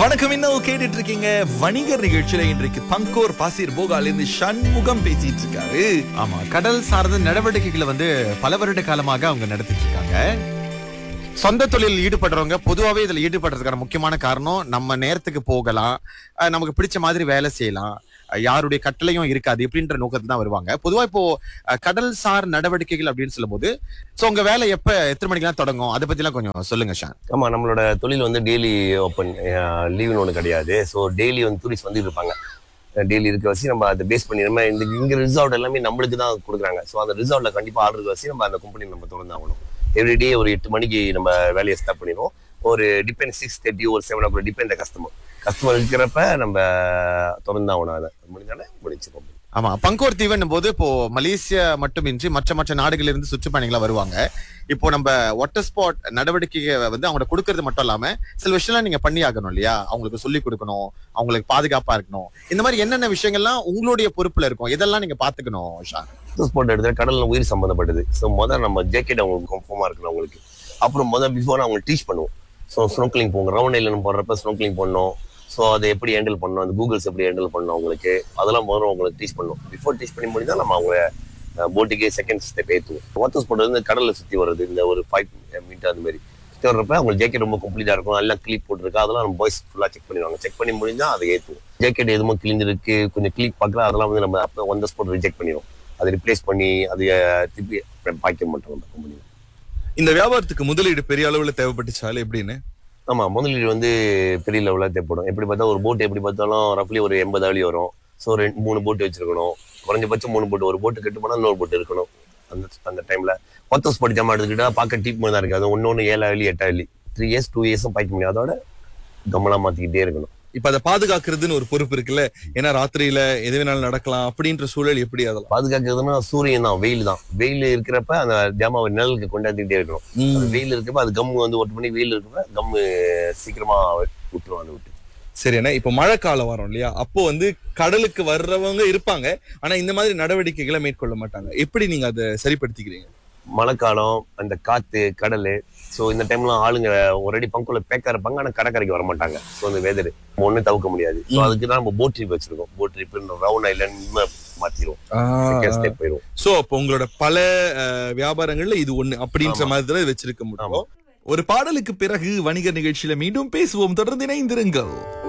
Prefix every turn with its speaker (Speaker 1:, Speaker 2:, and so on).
Speaker 1: வணக்கம், என்ன கேட்டுட்டு இருக்கீங்க? வணிகர் நிகழ்ச்சியில இன்றைக்கு பங்கோர் பாசிர் போகால இருந்து சண்முகம் பேசிட்டு இருக்காரு.
Speaker 2: ஆமா, கடல் சார்ந்த நடவடிக்கைகளை பல வருட காலமாக அவங்க நடத்திட்டு இருக்காங்க. சொந்த தொழில் ஈடுபடுறவங்க பொதுவாகவே இதுல ஈடுபடுறதுக்கான முக்கியமான காரணம், நம்ம நேரத்துக்கு போகலாம், நமக்கு பிடிச்ச மாதிரி வேலை செய்யலாம், யாருடைய கட்டளையும் இருக்காது இப்படின்ற நோக்கத்துல தான் வருவாங்க. பொதுவா இப்போ கடல் சார் நடவடிக்கைகள் அப்படின்னு சொல்லும் போது உங்க வேலை எத்தனை மணிக்கெல்லாம் தொடங்கும், அதை பத்தி எல்லாம் கொஞ்சம் சொல்லுங்க ஷான்.
Speaker 3: ஆமா, நம்மளோட தொழில் டெய்லி ஓப்பன், லீவுன்னு ஒன்று கிடையாது. ஸோ டெய்லி டூரிஸ்ட் இருப்பாங்க. டெய்லி இருக்க வச்சு நம்ம அதை பேஸ் பண்ணி நம்ம இங்க ரிசார்ட் எல்லாமே நம்மளுக்கு தான் கொடுக்குறாங்க. ஸோ அந்த ரிசார்ட்ல கண்டிப்பா ஆர்டர் வச்சு நம்ம அந்த கம்பெனி நம்ம திறந்து ஆகணும். எவ்ரிடே ஒரு 8 மணிக்கு நம்ம வேலையை ஸ்டார்ட் பண்ணிடுவோம். ஒரு டிபெண்ட் 6:30 ஒரு 7 o'clock டிபெண்ட் கஸ்டமர் இருக்கிறப்ப நம்ம திறந்து ஆகணும். அதை முடிச்சிருக்கோம்.
Speaker 2: ஆமா, பங்கோர் தீவுன்னும் போது இப்போ மலேசியா மட்டுமின்றி மற்ற நாடுகளில் இருந்து சுற்றுப்பயணிகளா வருவாங்க. இப்போ நம்ம வாட்டர் ஸ்பாட் நடவடிக்கையை அவங்க கொடுக்கறது மட்டும் இல்லாம சில விஷயம்லாம் நீங்க பண்ணி ஆகணும் இல்லையா? அவங்களுக்கு சொல்லி கொடுக்கணும், அவங்களுக்கு பாதுகாப்பா இருக்கணும். இந்த மாதிரி என்னென்ன விஷயங்கள்லாம் உங்களுடைய பொறுப்புல இருக்கும், இதெல்லாம் நீங்க பாத்துக்கணும் ஷான்.
Speaker 3: வாட்டர் ஸ்பாட் எடுத்து கடல்ல உயிர் சம்பந்தப்பட்டது. ஸோ முதல் நம்ம ஜாக்கெட் அவங்களுக்கு கன்ஃபார்மா இருக்கணும் அவங்களுக்கு. அப்புறம் பிஃபோர் அவங்க டீச் பண்ணுவோம். ஸோ ஸ்னோக்லிங் போங்க, ரவுண்ட் ஐலண்ட் போடுறப்ப ஸ்னோக்லிங் பண்ணணும். ஸோ அதை எப்படி ஹேண்டில் பண்ணணும், அந்த கூகுள்ஸ் எப்படி ஹேண்டில் பண்ணணும் அவங்களுக்கு, அதெல்லாம் முதல்ல அவங்களுக்கு டீச் பண்ணணும். பிஃபோர் டீச் பண்ணி முடிஞ்சா நம்ம அவங்க போட்டுக்கே செகண்ட் ஸ்டெப் ஏற்றுவோம். வாட்டர் ஸ்பாட் கடலில் சுற்றி வர்றது, இந்த ஒரு 5 மீட்டர் அந்த மாதிரி சுற்றி வர்றப்ப அவங்க ஜாக்கெட் ரொம்ப கம்ப்ளீட்டாக இருக்கும், எல்லாம் கிளிப் போட்டுருக்கா, அதெல்லாம் நம்ம பாய்ஸ் ஃபுல்லாக செக் பண்ணிடுவாங்க. செக் பண்ணி முடிஞ்சா அதை ஏற்றுவோம். ஜாக்கெட் எதுவும் கிழிஞ்சிருக்கு, கொஞ்சம் கிளிப் பார்க்கலாம், அதெல்லாம் நம்ம அப்போ ஒன் த ஸ்பாட் ரிஜெக்ட் பண்ணிடுவோம். அதை ரிப்ளேஸ் பண்ணி அதை திருப்பி பாய்க்க மாட்டோம் அந்த கம்பெனி.
Speaker 1: இந்த வியாபாரத்துக்கு முதலீடு பெரிய அளவுல தேவைப்பட்டுச்சாலும் எப்படின்னு?
Speaker 3: ஆமா, முதலீடு பெரிய லெவலில் தேவைப்படும். எப்படி பார்த்தா ஒரு போட் எப்படி பார்த்தாலும் ரஃப்லி ஒரு 80 அடி வரும். ஸோ 3 போட்டு வச்சிருக்கணும், குறைஞ்சபட்சம் 3 போட்டு. ஒரு போட்டு கெட்டு போனால் இன்னொரு போட்டு இருக்கணும். அந்த டைம்ல வாட்டர் ஸ்பாட் ஜாமா எடுத்துக்கிட்டா பார்க்க டீப் மாதிரி தான் இருக்கு. அது 1 7 அடி 8 அடி 3 years 2 years பாய்க்க முடியும். அதோட கமலா மாத்திக்கிட்டே இருக்கணும்.
Speaker 1: இப்ப அதை பாதுகாக்கிறதுன்னு ஒரு பொறுப்பு இருக்குல்ல, ஏன்னா ராத்திரியில எது வேணாலும் நடக்கலாம் அப்படின்ற சூழல் எப்படி அதெல்லாம்
Speaker 3: பாதுகாக்கிறதுனா சூரியன் தான், வெயில் தான். வெயில் இருக்கிறப்ப அந்த ஜாமாவை நிழலுக்கு கொண்டாந்துக்கிட்டே இருக்கணும். வெயில் இருக்கப்ப அது கம்மு ஒட்டு பண்ணி, வெயில் இருக்கிறப்ப கம்மு சீக்கிரமா விட்டுரும். அதை விட்டு
Speaker 1: சரி. ஏன்னா இப்ப மழை காலம் வரும் இல்லையா, அப்போ கடலுக்கு வர்றவங்க இருப்பாங்க, ஆனா இந்த மாதிரி நடவடிக்கைகளை மேற்கொள்ள மாட்டாங்க. எப்படி நீங்க அதை சரிப்படுத்திக்கிறீங்க?
Speaker 3: மழைக்காலம், அந்த காத்து, கடல். ஸோ இந்த டைம்ல ஆளுங்க ஒரு அடி பங்குல பேக்கா இருப்பாங்க, ஆனா கடற்கரைக்கு வர மாட்டாங்க. ஸோ அந்த வெதர் ஒன்னும் தவிர்க்க முடியாது. ஸோ அதுக்கு தான் நம்ம போட் ட்ரிப் வச்சிருக்கோம். போட் ட்ரிப் ரவுண்ட் ஐலண்ட் மாத்திடுவோம், போயிடுவோம்.
Speaker 1: ஸோ அப்போ உங்களோட பல வியாபாரங்கள்ல இது ஒண்ணு அப்படின்ற மாதிரி வச்சிருக்க முடியும். ஒரு பாடலுக்கு பிறகு வணிகர் நிகழ்ச்சியில மீண்டும் பேசுவோம். தொடர்ந்து இணைந்திருங்கள்.